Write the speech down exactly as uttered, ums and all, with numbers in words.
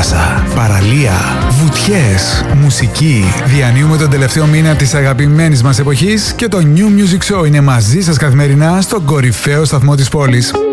θάλασσα, παραλία, βουτιές, μουσική. Διανύουμε τον τελευταίο μήνα της αγαπημένης μας εποχής και το New Music Show είναι μαζί σας καθημερινά στον κορυφαίο σταθμό της πόλης.